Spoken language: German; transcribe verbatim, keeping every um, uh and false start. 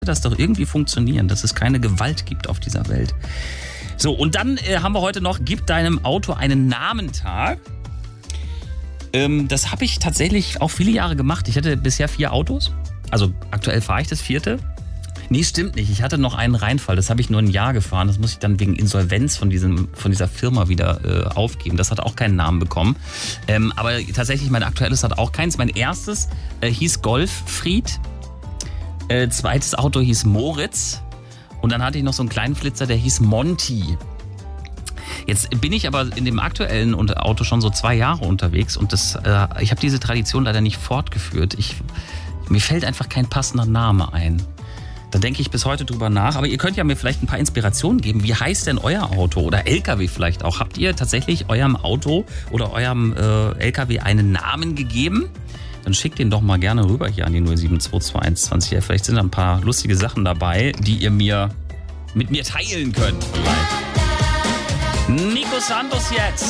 das doch irgendwie funktionieren, dass es keine Gewalt gibt auf dieser Welt. So, und dann äh, haben wir heute noch, gib deinem Auto einen Namentag. Ähm, das habe ich tatsächlich auch viele Jahre gemacht. Ich hatte bisher vier Autos. Also aktuell fahre ich das vierte. Nee, stimmt nicht. Ich hatte noch einen Reinfall. Das habe ich nur ein Jahr gefahren. Das muss ich dann wegen Insolvenz von, diesem, von dieser Firma wieder äh, aufgeben. Das hat auch keinen Namen bekommen. Ähm, aber tatsächlich, mein aktuelles hat auch keins. Mein erstes äh, hieß Golffried. Äh, zweites Auto hieß Moritz. Und dann hatte ich noch so einen kleinen Flitzer, der hieß Monty. Jetzt bin ich aber in dem aktuellen Auto schon so zwei Jahre unterwegs. Und das, äh, ich habe diese Tradition leider nicht fortgeführt. Ich, mir fällt einfach kein passender Name ein. Da denke ich bis heute drüber nach. Aber ihr könnt ja mir vielleicht ein paar Inspirationen geben. Wie heißt denn euer Auto? Oder L K W vielleicht auch? Habt ihr tatsächlich eurem Auto oder eurem äh, L K W einen Namen gegeben? Dann schickt den doch mal gerne rüber hier an die null sieben zwei zwei eins zwanzig. Ja, vielleicht sind da ein paar lustige Sachen dabei, die ihr mir mit mir teilen könnt. Vielleicht. Nico Santos jetzt.